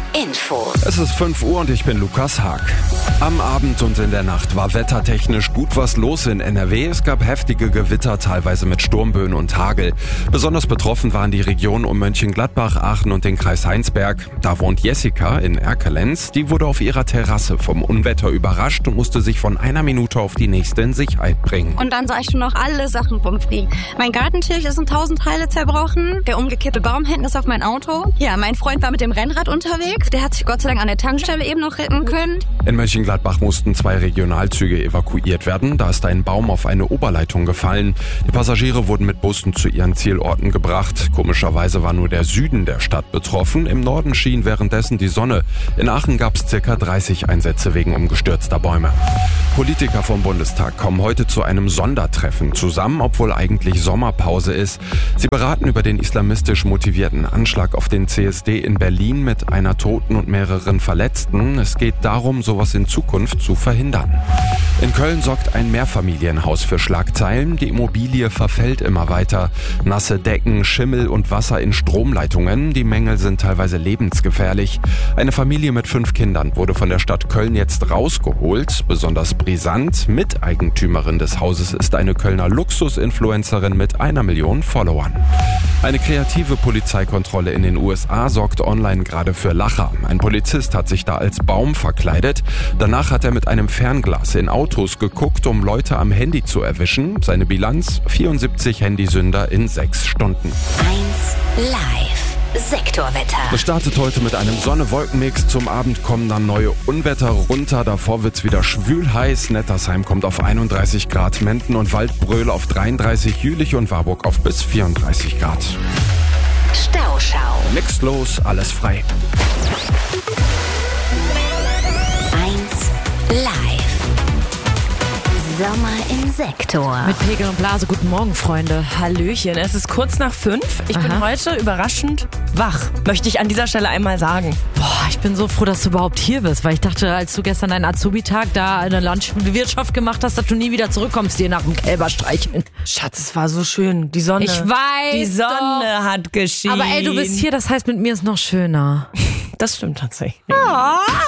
Info. Es ist 5 Uhr und ich bin Lukas Haag. Am Abend und in der Nacht war wettertechnisch gut was los in NRW. Es gab heftige Gewitter, teilweise mit Sturmböen und Hagel. Besonders betroffen waren die Regionen um Mönchengladbach, Aachen und den Kreis Heinsberg. Da wohnt Jessica in Erkelenz. Die wurde auf ihrer Terrasse vom Unwetter überrascht und musste sich von einer Minute auf die nächste in Sicherheit bringen. Und dann sah ich schon noch alle Sachen rumfliegen. Mein Gartentisch ist in 1000 Teile zerbrochen. Der umgekippte Baum hinten ist auf mein Auto. Ja, mein Freund war mit dem Rennrad unterwegs. Der hat sich Gott sei Dank an der Tankstelle eben noch retten können. In Mönchengladbach mussten 2 Regionalzüge evakuiert werden. Da ist ein Baum auf eine Oberleitung gefallen. Die Passagiere wurden mit Bussen zu ihren Zielorten gebracht. Komischerweise war nur der Süden der Stadt betroffen. Im Norden schien währenddessen die Sonne. In Aachen gab es ca. 30 Einsätze wegen umgestürzter Bäume. Politiker vom Bundestag kommen heute zu einem Sondertreffen zusammen, obwohl eigentlich Sommerpause ist. Sie beraten über den islamistisch motivierten Anschlag auf den CSD in Berlin mit einer Toten und mehreren Verletzten. Es geht darum, sowas in Zukunft zu verhindern. In Köln sorgt ein Mehrfamilienhaus für Schlagzeilen. Die Immobilie verfällt immer weiter. Nasse Decken, Schimmel und Wasser in Stromleitungen. Die Mängel sind teilweise lebensgefährlich. Eine Familie mit 5 Kindern wurde von der Stadt Köln jetzt rausgeholt. Besonders brisant, Miteigentümerin des Hauses ist eine Kölner Luxus-Influencerin mit 1 Million Followern. Eine kreative Polizeikontrolle in den USA sorgt online gerade für Lacher. Ein Polizist hat sich da als Baum verkleidet. Danach hat er mit einem Fernglas in Autos geguckt, um Leute am Handy zu erwischen. Seine Bilanz: 74 Handysünder in 6 Stunden. 1 Live. Sektorwetter. Es startet heute mit einem Sonne-Wolken-Mix. Zum Abend kommen dann neue Unwetter runter. Davor wird's wieder schwül heiß. Nettersheim kommt auf 31 Grad, Menden und Waldbröl auf 33, Jülich und Warburg auf bis 34 Grad. Stauschau. Nix los, alles frei. 1 Live. Sommer im Sektor. Mit Pegel und Blase, guten Morgen, Freunde. Hallöchen, es ist kurz nach 5. Ich bin heute überraschend wach, möchte ich an dieser Stelle einmal sagen. Boah, ich bin so froh, dass du überhaupt hier bist, weil ich dachte, als du gestern deinen Azubi-Tag da eine Landwirtschaft gemacht hast, dass du nie wieder zurückkommst, dir nach dem Kälberstreicheln. Schatz, es war so schön, die Sonne. Ich weiß. Die Sonne hat geschienen. Aber ey, du bist hier, das heißt, mit mir ist noch schöner. Das stimmt tatsächlich. Oh.